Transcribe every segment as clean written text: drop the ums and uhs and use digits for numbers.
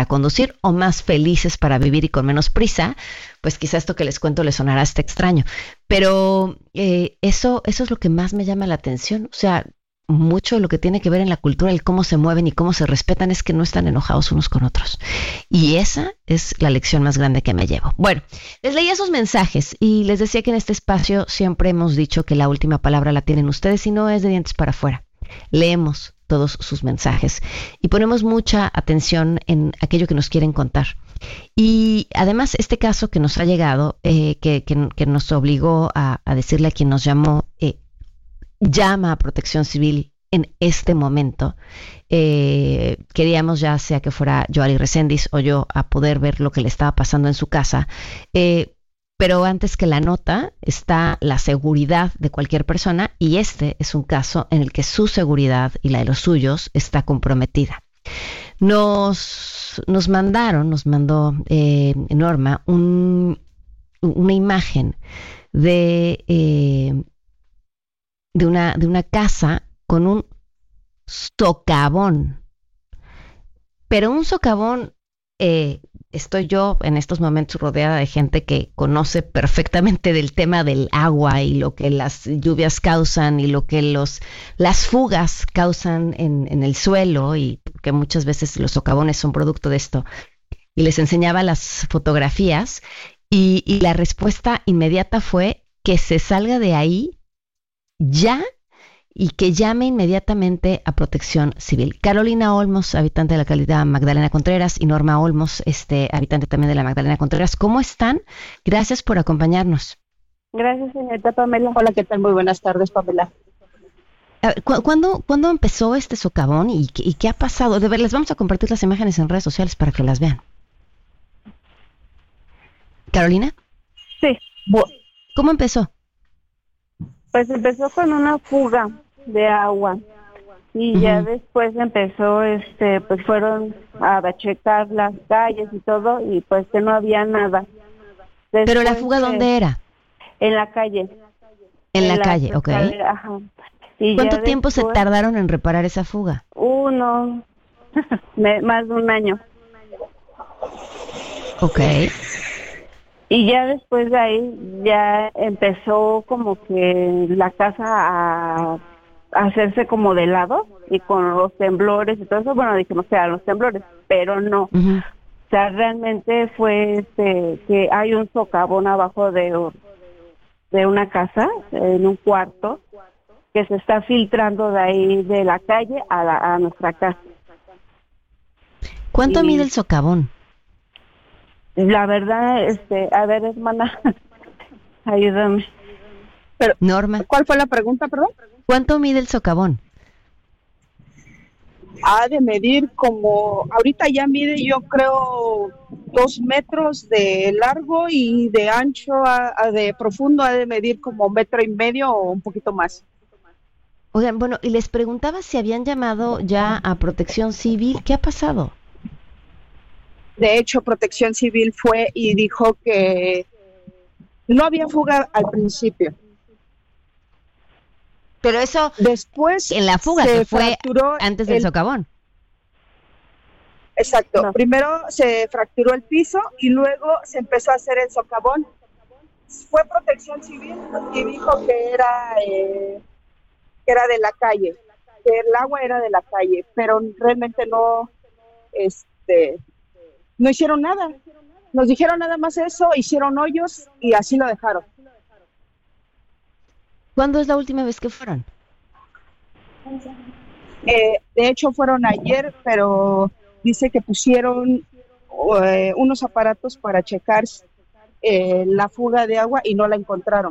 para conducir o más felices para vivir y con menos prisa, pues quizá esto que les cuento les sonará hasta extraño. Pero eso es lo que más me llama la atención. O sea, mucho de lo que tiene que ver en la cultura, el cómo se mueven y cómo se respetan es que no están enojados unos con otros. Y esa es la lección más grande que me llevo. Bueno, les leí esos mensajes y les decía que en este espacio siempre hemos dicho que la última palabra la tienen ustedes y no es de dientes para afuera. Leemos todos sus mensajes y ponemos mucha atención en aquello que nos quieren contar. Y además este caso que nos ha llegado, que nos obligó a decirle a quien nos llamó, llama a Protección Civil en este momento. Queríamos, ya sea que fuera Joali Reséndiz o yo, a poder ver lo que le estaba pasando en su casa. Pero antes que la nota está la seguridad de cualquier persona, y este es un caso en el que su seguridad y la de los suyos está comprometida. Nos mandó Norma una imagen de una casa con un socavón, pero un socavón, estoy yo en estos momentos rodeada de gente que conoce perfectamente del tema del agua y lo que las lluvias causan y lo que las fugas causan en el suelo, y que muchas veces los socavones son producto de esto. Y les enseñaba las fotografías y la respuesta inmediata fue que se salga de ahí ya y que llame inmediatamente a Protección Civil. Carolina Olmos, habitante de la localidad Magdalena Contreras, y Norma Olmos, habitante también de la Magdalena Contreras. ¿Cómo están? Gracias por acompañarnos. Gracias, señorita Pamela. Hola, ¿qué tal? Muy buenas tardes, Pamela. ¿Cuándo empezó este socavón y qué ha pasado? De ver, les vamos a compartir las imágenes en redes sociales para que las vean. ¿Carolina? Sí. ¿Cómo empezó? Pues empezó con una fuga de agua y ya después empezó, pues fueron a checar las calles y todo, y pues que no había nada. Después, ¿pero la fuga dónde era? En la calle. En la calle, ok. Ajá. Y ¿cuánto tiempo se tardaron en reparar esa fuga? Más de un año. Ok. Y ya después de ahí ya empezó como que la casa a hacerse como de lado, y con los temblores y todo eso, bueno, dijimos que eran los temblores, pero no. Uh-huh. O sea, realmente fue que hay un socavón abajo de una casa, en un cuarto, que se está filtrando de ahí de la calle a nuestra casa. ¿Cuánto mide el socavón? La verdad, a ver, hermana, ayúdame. Pero, Norma, ¿cuál fue la pregunta, perdón? ¿cuánto mide el socavón? Ha de medir como, ahorita ya mide, yo creo, 2 metros de largo, y de ancho, de profundo ha de medir como 1.5 metros o un poquito más. Oigan, bueno, y les preguntaba si habían llamado ya a Protección Civil. ¿Qué ha pasado? De hecho, Protección Civil fue y dijo que no había fuga al principio. Pero eso, después en la fuga se fue antes del socavón. Exacto. No. Primero se fracturó el piso y luego se empezó a hacer el socavón. Fue Protección Civil y dijo que era de la calle, que el agua era de la calle, pero realmente no, no hicieron nada. Nos dijeron nada más eso, hicieron hoyos y así lo dejaron. ¿Cuándo es la última vez que fueron? De hecho fueron ayer, pero dice que pusieron unos aparatos para checar la fuga de agua y no la encontraron.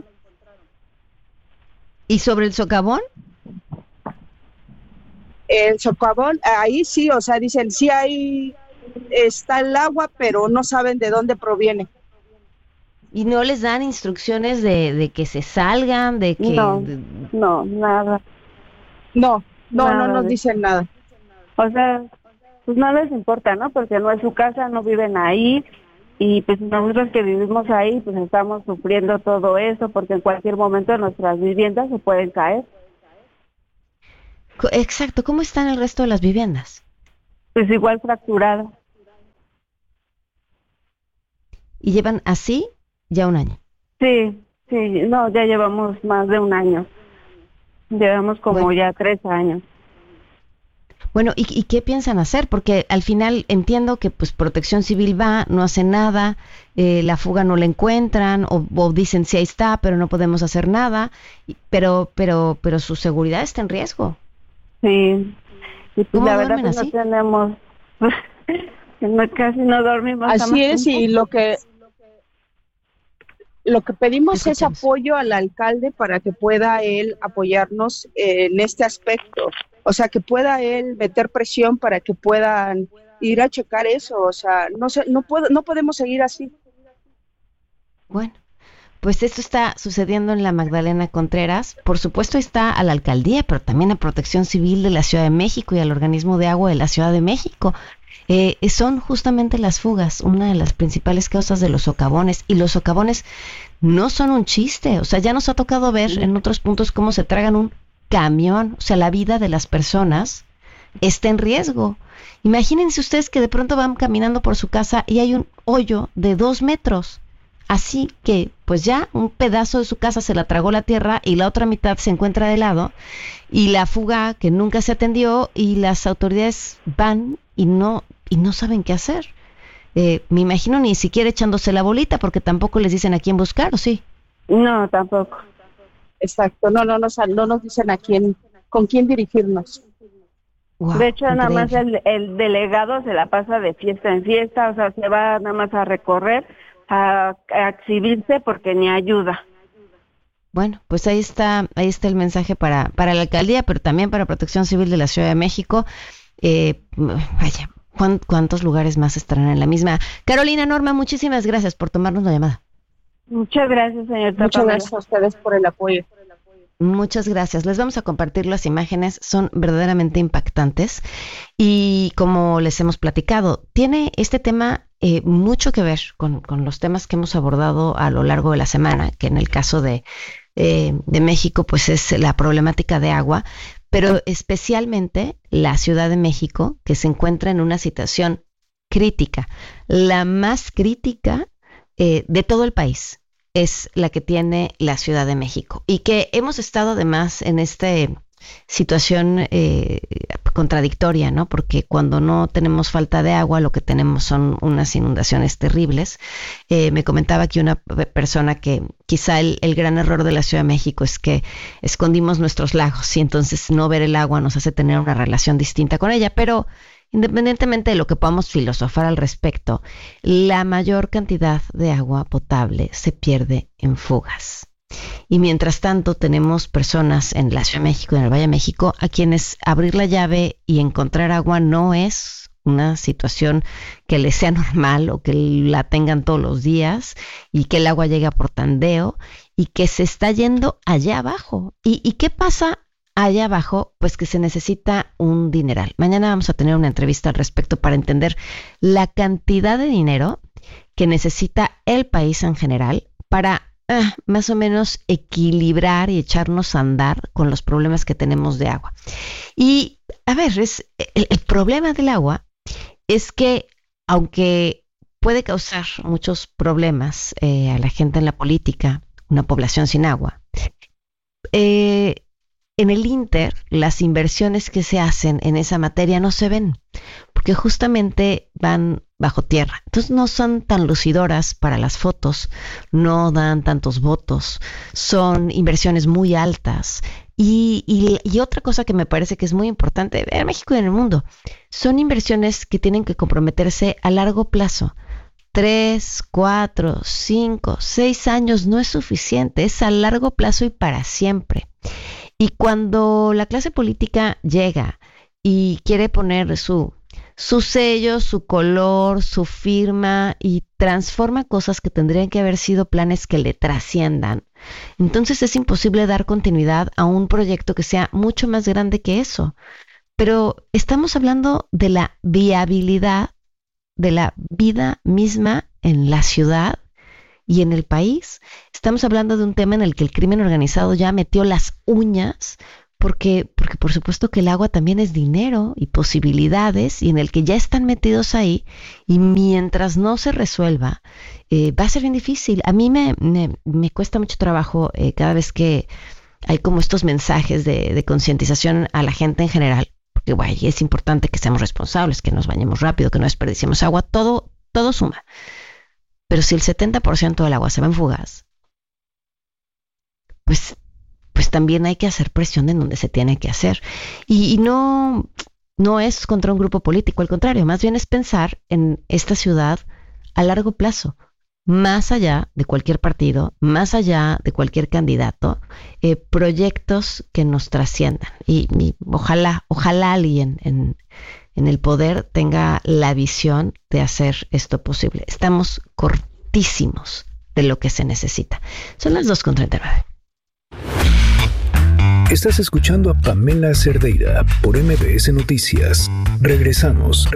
¿Y sobre el socavón? El socavón, ahí sí, o sea, dicen, sí está el agua, pero no saben de dónde proviene. ¿Y no les dan instrucciones de que se salgan, de que...? No, nada. No nos dicen nada. O sea, pues no les importa, ¿no? Porque no es su casa, no viven ahí, y pues nosotros que vivimos ahí, pues estamos sufriendo todo eso, porque en cualquier momento nuestras viviendas se pueden caer. Exacto. ¿Cómo están el resto de las viviendas? Pues igual fracturadas. y llevan así ya un año. Sí, sí, no, ya llevamos más de un año. Llevamos como Bueno. ya 3 años. Bueno, ¿y qué piensan hacer? Porque al final entiendo que pues Protección Civil va, no hace nada, la fuga no la encuentran, o dicen sí ahí está, pero no podemos hacer nada, pero su seguridad está en riesgo. Sí, y pues ¿Cómo la verdad duermen pues no así? tenemos, casi no dormimos. Así es, y lo que Te pedimos es escuchamos. apoyo al alcalde para que pueda él apoyarnos en este aspecto, o sea, que pueda él meter presión para que puedan ir a checar eso, o sea, no podemos seguir así. Bueno, pues esto está sucediendo en la Magdalena Contreras. Por supuesto está a la alcaldía, pero también a Protección Civil de la Ciudad de México y al Organismo de Agua de la Ciudad de México. Son justamente las fugas una de las principales causas de los socavones, y los socavones no son un chiste. O sea, ya nos ha tocado ver en otros puntos cómo se tragan un camión. O sea, la vida de las personas está en riesgo. Imagínense ustedes que de pronto van caminando por su casa y hay un hoyo de 2 metros. Así que, pues ya un pedazo de su casa se la tragó la tierra y la otra mitad se encuentra de lado, y la fuga que nunca se atendió, y las autoridades van y no saben qué hacer. Me imagino ni siquiera echándose la bolita, porque tampoco les dicen a quién buscar, ¿o sí? No, tampoco. Exacto, no nos dicen con quién dirigirnos. Wow, De hecho, nada más increíble. el delegado se la pasa de fiesta en fiesta, o sea, se va nada más a recorrer, a exhibirse porque ni ayuda. Bueno, pues ahí está el mensaje para la alcaldía, pero también para Protección Civil de la Ciudad de México. Vaya, ¿cuántos lugares más estarán en la misma? Carolina, Norma, muchísimas gracias por tomarnos la llamada. Muchas gracias, señor Muchas Pamela. gracias a ustedes por el apoyo. Muchas gracias. Les vamos a compartir las imágenes, son verdaderamente impactantes, y como les hemos platicado, tiene este tema mucho que ver con los temas que hemos abordado a lo largo de la semana, que en el caso de México pues es la problemática de agua, pero especialmente la Ciudad de México, que se encuentra en una situación crítica, la más crítica de todo el país. Es la que tiene la Ciudad de México, y que hemos estado además en esta situación contradictoria, ¿no? Porque cuando no tenemos falta de agua, lo que tenemos son unas inundaciones terribles. Me comentaba aquí una persona que quizá el gran error de la Ciudad de México es que escondimos nuestros lagos, y entonces no ver el agua nos hace tener una relación distinta con ella, pero independientemente de lo que podamos filosofar al respecto, la mayor cantidad de agua potable se pierde en fugas. Y mientras tanto tenemos personas en la Ciudad de México y en el Valle de México a quienes abrir la llave y encontrar agua no es una situación que les sea normal, o que la tengan todos los días, y que el agua llega por tandeo, y que se está yendo allá abajo. ¿Y qué pasa allá abajo? Pues que se necesita un dineral. Mañana vamos a tener una entrevista al respecto para entender la cantidad de dinero que necesita el país en general para más o menos equilibrar y echarnos a andar con los problemas que tenemos de agua. Y a ver, el problema del agua es que, aunque puede causar muchos problemas a la gente en la política, una población sin agua, en el Inter, las inversiones que se hacen en esa materia no se ven, porque justamente van bajo tierra. Entonces no son tan lucidoras para las fotos, no dan tantos votos, son inversiones muy altas. Y otra cosa que me parece que es muy importante en México y en el mundo, son inversiones que tienen que comprometerse a largo plazo. 3, 4, 5, 6 años no es suficiente, es a largo plazo y para siempre. Y cuando la clase política llega y quiere poner su sello, su color, su firma, y transforma cosas que tendrían que haber sido planes que le trasciendan, entonces es imposible dar continuidad a un proyecto que sea mucho más grande que eso. Pero estamos hablando de la viabilidad de la vida misma en la ciudad y en el país. Estamos hablando de un tema en el que el crimen organizado ya metió las uñas porque por supuesto que el agua también es dinero y posibilidades, y en el que ya están metidos ahí, y mientras no se resuelva, va a ser bien difícil. A mí me cuesta mucho trabajo cada vez que hay como estos mensajes de concientización a la gente en general, porque bueno, es importante que seamos responsables, que nos bañemos rápido, que no desperdiciemos agua, todo suma. Pero si el 70% del agua se va en fugas, pues también hay que hacer presión en donde se tiene que hacer. Y no es contra un grupo político, al contrario, más bien es pensar en esta ciudad a largo plazo, más allá de cualquier partido, más allá de cualquier candidato, proyectos que nos trasciendan. Y ojalá alguien en el poder tenga la visión de hacer esto posible. Estamos cortísimos de lo que se necesita. Son las 2:39. Estás escuchando a Pamela Cerdeira por MBS Noticias. Regresamos.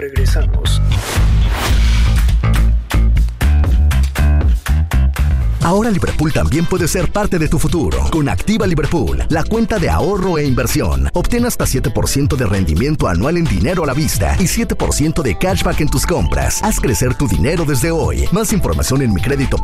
Ahora Liverpool también puede ser parte de tu futuro. Con Activa Liverpool, la cuenta de ahorro e inversión. Obtén hasta 7% de rendimiento anual en dinero a la vista y 7% de cashback en tus compras. Haz crecer tu dinero desde hoy. Más información en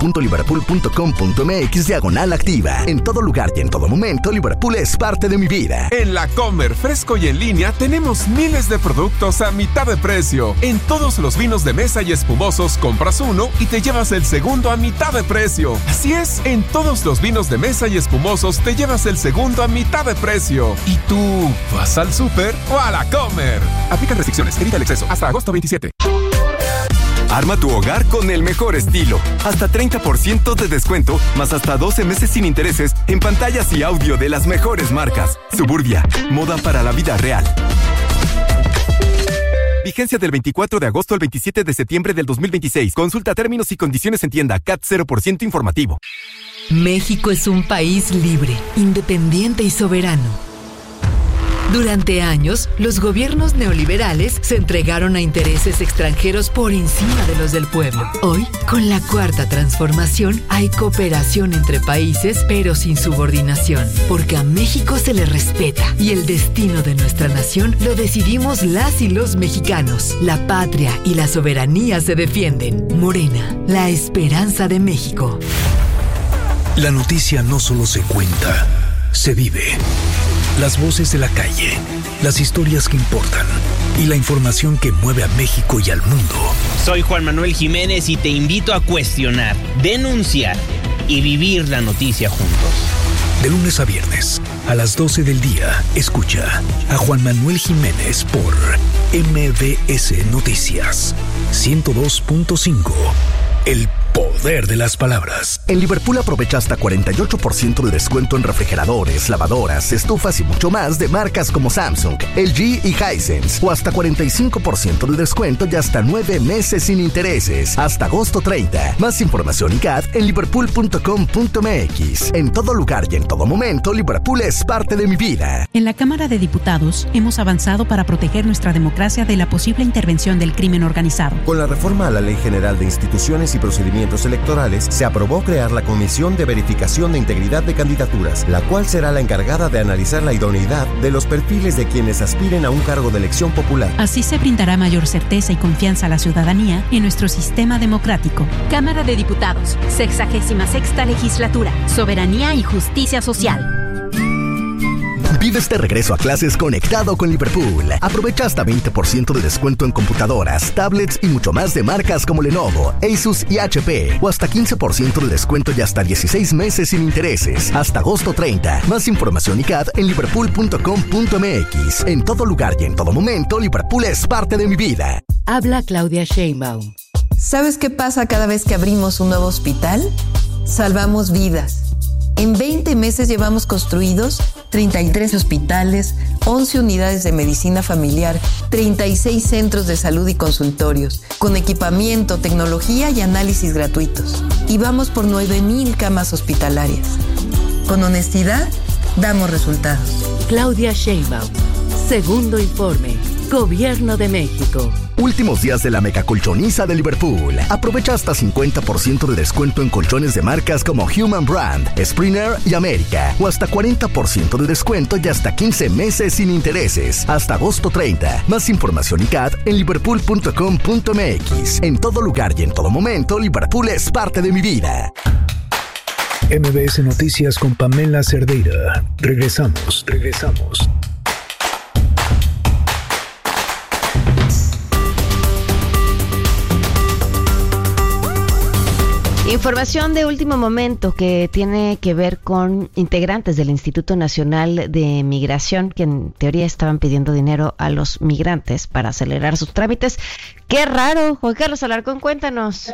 micredito.liverpool.com.mx/activa. En todo lugar y en todo momento, Liverpool es parte de mi vida. En La Comer, fresco y en línea, tenemos miles de productos a mitad de precio. En todos los vinos de mesa y espumosos, compras uno y te llevas el segundo a mitad de precio. Así es, en todos los vinos de mesa y espumosos te llevas el segundo a mitad de precio. ¿Y tú vas al súper o a La Comer? Aplica restricciones, evita el exceso. Hasta agosto 27. Arma tu hogar con el mejor estilo. Hasta 30% de descuento, más hasta 12 meses sin intereses en pantallas y audio de las mejores marcas. Suburbia, moda para la vida real. Vigencia del 24 de agosto al 27 de septiembre del 2026. Consulta términos y condiciones en tienda. CAT 0% informativo. México es un país libre, independiente y soberano. Durante años, los gobiernos neoliberales se entregaron a intereses extranjeros por encima de los del pueblo. Hoy, con la Cuarta Transformación, hay cooperación entre países, pero sin subordinación, porque a México se le respeta y el destino de nuestra nación lo decidimos las y los mexicanos. La patria y la soberanía se defienden. Morena, la esperanza de México. La noticia no solo se cuenta, se vive. Las voces de la calle, las historias que importan y la información que mueve a México y al mundo. Soy Juan Manuel Jiménez y te invito a cuestionar, denunciar y vivir la noticia juntos. De lunes a viernes, a las 12 del día, escucha a Juan Manuel Jiménez por MBS Noticias 102.5. El poder de las palabras. En Liverpool aprovecha hasta 48% de descuento en refrigeradores, lavadoras, estufas y mucho más de marcas como Samsung, LG y Hisense. O hasta 45% de descuento y hasta 9 meses sin intereses. Hasta agosto 30. Más información y CAT en liverpool.com.mx. En todo lugar y en todo momento, Liverpool es parte de mi vida. En la Cámara de Diputados hemos avanzado para proteger nuestra democracia de la posible intervención del crimen organizado. Con la reforma a la Ley General de Instituciones y Procedimientos Electorales, se aprobó crear la Comisión de Verificación de Integridad de Candidaturas, la cual será la encargada de analizar la idoneidad de los perfiles de quienes aspiren a un cargo de elección popular. Así se brindará mayor certeza y confianza a la ciudadanía en nuestro sistema democrático. Cámara de Diputados, 66ª Legislatura, Soberanía y Justicia Social. Vive este regreso a clases conectado con Liverpool. Aprovecha hasta 20% de descuento en computadoras, tablets y mucho más de marcas como Lenovo, Asus y HP. O hasta 15% de descuento y hasta 16 meses sin intereses. Hasta agosto 30. Más información y CAT en liverpool.com.mx. En todo lugar y en todo momento, Liverpool es parte de mi vida. Habla Claudia Sheinbaum. ¿Sabes qué pasa cada vez que abrimos un nuevo hospital? Salvamos vidas. En 20 meses llevamos construidos 33 hospitales, 11 unidades de medicina familiar, 36 centros de salud y consultorios, con equipamiento, tecnología y análisis gratuitos. Y vamos por 9,000 camas hospitalarias. Con honestidad, damos resultados. Claudia Sheinbaum. Segundo informe. Gobierno de México. Últimos días de la mega colchoniza de Liverpool. Aprovecha hasta 50% de descuento en colchones de marcas como Human Brand, Springer y América. O hasta 40% de descuento y hasta 15 meses sin intereses. Hasta agosto 30. Más información y CAD en liverpool.com.mx. En todo lugar y en todo momento, Liverpool es parte de mi vida. MBS Noticias con Pamela Cerdeira. Regresamos. Información de último momento que tiene que ver con integrantes del Instituto Nacional de Migración que en teoría estaban pidiendo dinero a los migrantes para acelerar sus trámites. ¡Qué raro! Juan Carlos Alarcón, cuéntanos.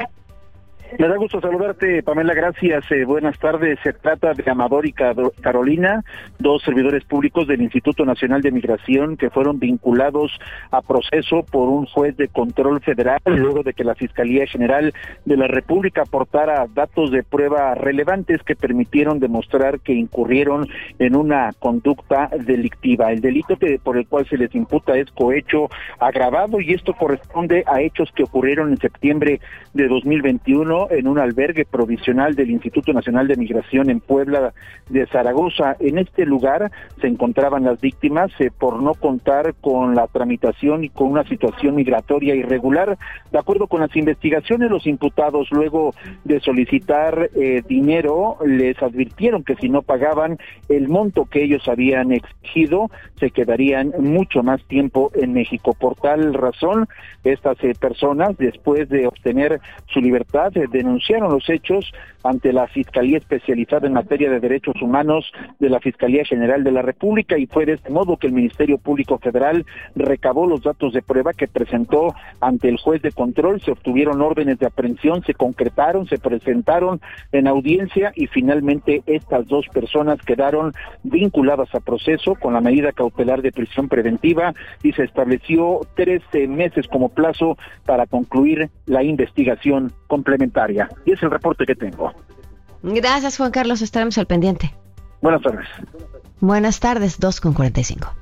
Me da gusto saludarte, Pamela, gracias. Buenas tardes. Se trata de Amador y Carolina, dos servidores públicos del Instituto Nacional de Migración que fueron vinculados a proceso por un juez de control federal luego de que la Fiscalía General de la República aportara datos de prueba relevantes que permitieron demostrar que incurrieron en una conducta delictiva. El delito por el cual se les imputa es cohecho agravado y esto corresponde a hechos que ocurrieron en septiembre de 2021 en un albergue provisional del Instituto Nacional de Migración en Puebla de Zaragoza. En este lugar se encontraban las víctimas por no contar con la tramitación y con una situación migratoria irregular. De acuerdo con las investigaciones, los imputados, luego de solicitar dinero, les advirtieron que si no pagaban el monto que ellos habían exigido, se quedarían mucho más tiempo en México. Por tal razón, estas personas, después de obtener su libertad, denunciaron los hechos ante la Fiscalía Especializada en Materia de Derechos Humanos de la Fiscalía General de la República y fue de este modo que el Ministerio Público Federal recabó los datos de prueba que presentó ante el juez de control. Se obtuvieron órdenes de aprehensión, se concretaron, se presentaron en audiencia y finalmente estas dos personas quedaron vinculadas a proceso con la medida cautelar de prisión preventiva y se estableció 13 meses como plazo para concluir la investigación complementaria. Y es el reporte que tengo. Gracias, Juan Carlos. Estaremos al pendiente. Buenas tardes. Buenas tardes, 2:45.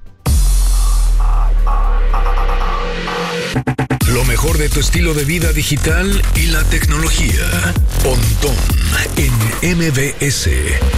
Lo mejor de tu estilo de vida digital y la tecnología. Pontón en MBS.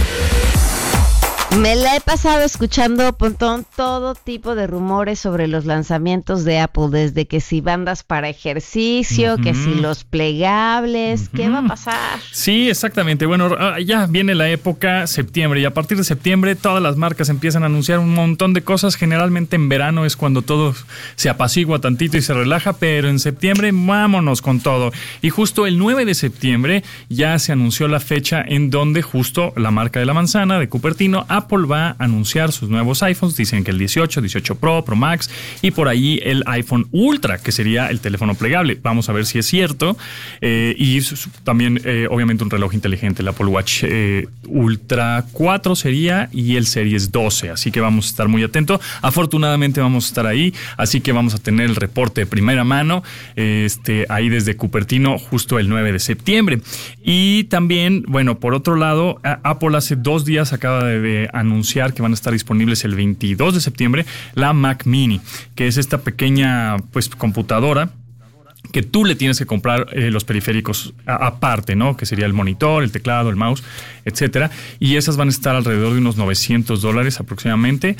Me la he pasado escuchando, Pontón, todo tipo de rumores sobre los lanzamientos de Apple, desde que si bandas para ejercicio, que si los plegables, ¿qué va a pasar? Sí, exactamente. Bueno, ya viene la época septiembre y a partir de septiembre todas las marcas empiezan a anunciar un montón de cosas. Generalmente en verano es cuando todo se apacigua tantito y se relaja, pero en septiembre vámonos con todo. Y justo el 9 de septiembre ya se anunció la fecha en donde justo la marca de la manzana de Cupertino, Apple va a anunciar sus nuevos iPhones. Dicen que el 18 Pro, Pro Max y por ahí el iPhone Ultra, que sería el teléfono plegable. Vamos a ver si es cierto. Y también, obviamente, un reloj inteligente, el Apple Watch Ultra 4 sería y el Series 12. Así que vamos a estar muy atentos. Afortunadamente vamos a estar ahí, así que vamos a tener el reporte de primera mano ahí desde Cupertino justo el 9 de septiembre. Y también, bueno, por otro lado, Apple hace 2 días acaba de anunciar que van a estar disponibles el 22 de septiembre la Mac Mini, que es esta pequeña computadora que tú le tienes que comprar los periféricos aparte, ¿no? Que sería el monitor, el teclado, el mouse, etcétera. Y esas van a estar alrededor de unos $900 aproximadamente.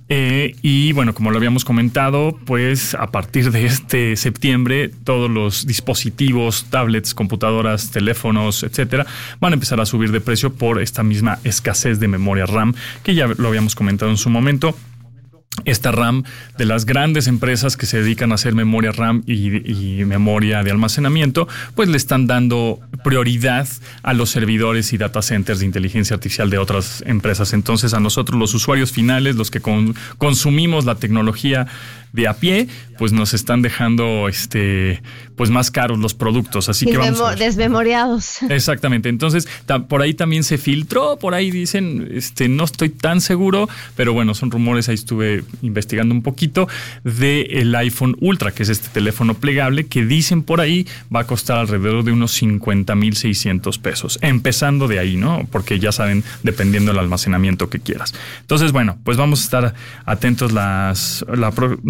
Y bueno, como lo habíamos comentado, pues a partir de este septiembre todos los dispositivos, tablets, computadoras, teléfonos, etcétera, van a empezar a subir de precio por esta misma escasez de memoria RAM que ya lo habíamos comentado en su momento. Esta RAM de las grandes empresas que se dedican a hacer memoria RAM y memoria de almacenamiento, pues le están dando prioridad a los servidores y data centers de inteligencia artificial de otras empresas. Entonces a nosotros los usuarios finales, los que consumimos la tecnología de a pie, pues nos están dejando pues más caros los productos. Así que vamos a ver. Desmemoriados. Exactamente. Entonces por ahí también se filtró, por ahí dicen, no estoy tan seguro, pero bueno, son rumores. Ahí estuve investigando un poquito del iPhone Ultra, que es este teléfono plegable que dicen por ahí va a costar alrededor de unos $50,600, empezando de ahí, ¿no? Porque ya saben, dependiendo del almacenamiento que quieras. Entonces, bueno, pues vamos a estar atentos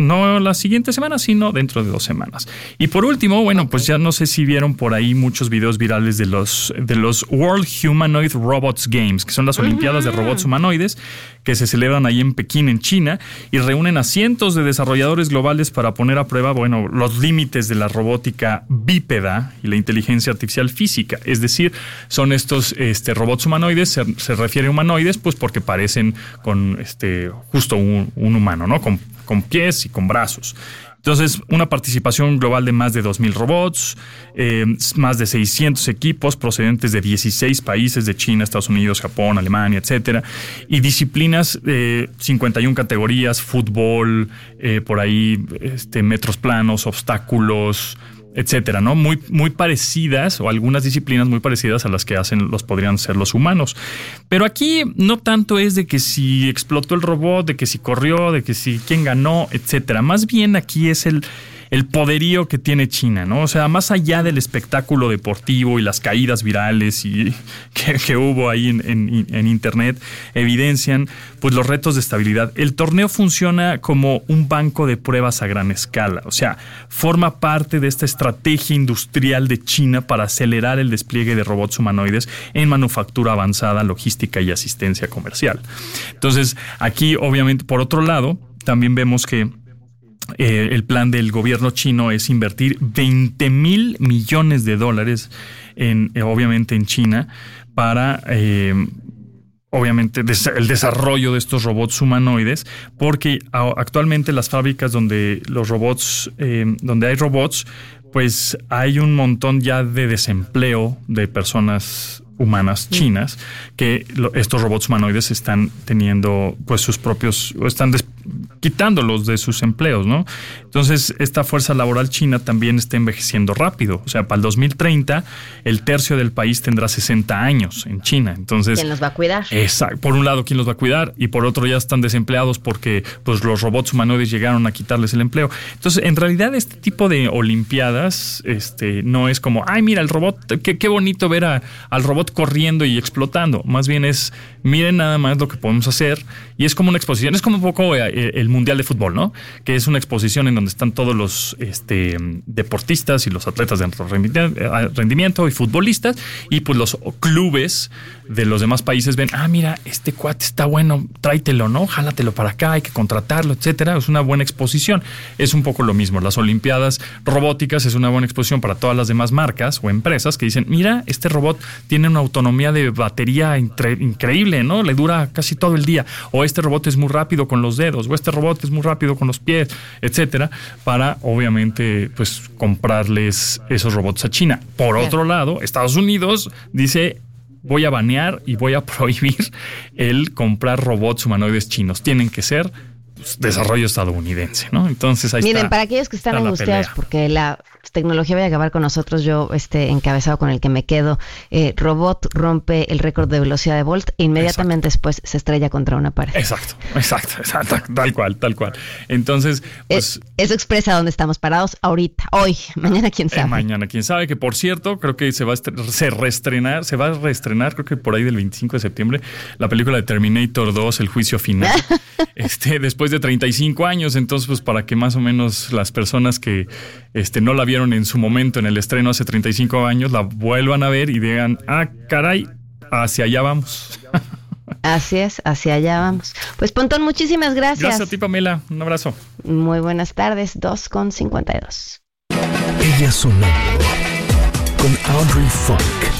no la siguiente semana, sino dentro de 2 semanas. Y por último, bueno, pues ya no sé si vieron por ahí muchos videos virales de los World Humanoid Robots Games, que son las Olimpiadas de Robots Humanoides, que se celebran ahí en Pekín, en China, y reúnen a cientos de desarrolladores globales para poner a prueba, bueno, los límites de la robótica bípeda y la inteligencia artificial física. Es decir, son estos robots humanoides, se refiere a humanoides, pues porque parecen con justo un humano, ¿no? Con pies y con brazos. Entonces, una participación global de más de 2,000 robots, más de 600 equipos procedentes de 16 países de China, Estados Unidos, Japón, Alemania, etcétera, y disciplinas, 51 categorías, fútbol, por ahí metros planos, obstáculos, etcétera, ¿no? Muy, muy parecidas, o algunas disciplinas muy parecidas a las que podrían ser los humanos. Pero aquí no tanto es de que si explotó el robot, de que si corrió, de que si quién ganó, etcétera. Más bien aquí es el poderío que tiene China, ¿no? O sea, más allá del espectáculo deportivo y las caídas virales y que hubo ahí en internet, evidencian pues los retos de estabilidad. El torneo funciona como un banco de pruebas a gran escala, o sea, forma parte de esta estrategia industrial de China para acelerar el despliegue de robots humanoides en manufactura avanzada, logística y asistencia comercial. Entonces, aquí obviamente, por otro lado, también vemos que el plan del gobierno chino es invertir $20,000 millones obviamente en China para obviamente el desarrollo de estos robots humanoides, porque actualmente las fábricas donde hay robots, pues hay un montón ya de desempleo de personas humanas chinas, que estos robots humanoides están teniendo pues sus propios, están quitándolos de sus empleos, ¿no? Entonces, esta fuerza laboral china también está envejeciendo rápido. O sea, para el 2030, el tercio del país tendrá 60 años en China. Entonces, ¿quién los va a cuidar? Exacto. Por un lado, ¿quién los va a cuidar? Y por otro, ya están desempleados porque pues los robots humanoides llegaron a quitarles el empleo. Entonces, en realidad, este tipo de olimpiadas no es como, ay, mira, el robot, qué bonito ver al robot corriendo y explotando. Más bien es, miren nada más lo que podemos hacer. Y es como una exposición. Es como un poco el Mundial de Fútbol, ¿no? Que es una exposición en donde están todos los deportistas y los atletas de rendimiento y futbolistas, y pues los clubes de los demás países ven, mira, este cuate está bueno, tráetelo, ¿no? Jálatelo para acá, hay que contratarlo, etcétera. Es una buena exposición. Es un poco lo mismo. Las Olimpiadas robóticas es una buena exposición para todas las demás marcas o empresas que dicen, mira, este robot tiene una autonomía de batería increíble, ¿no? Le dura casi todo el día. O este robot es muy rápido con los dedos, o este robot es muy rápido con los pies, etcétera, para obviamente pues comprarles esos robots a China. Por otro lado, Estados Unidos dice, voy a banear y voy a prohibir el comprar robots humanoides chinos. Tienen que ser desarrollo estadounidense, ¿no? Entonces ahí miren, para aquellos que están angustiados porque la tecnología vaya a acabar con nosotros, yo encabezado con el que me quedo, robot rompe el récord de velocidad de Bolt e inmediatamente después se estrella contra una pared. Exacto, tal cual. Entonces, pues eso expresa dónde estamos parados ahorita, hoy, mañana quién sabe. Mañana quién sabe, que por cierto, creo que se va a reestrenar, creo que por ahí del 25 de septiembre, la película de Terminator 2, El juicio final. Después de 35 años, entonces pues para que más o menos las personas que no la vieron en su momento en el estreno hace 35 años la vuelvan a ver y digan, caray, hacia allá vamos. Así es, hacia allá vamos. Pues Pontón, muchísimas gracias. Gracias a ti, Pamela, un abrazo. Muy buenas tardes, 2:52. Ella sonando con Audrey Funk.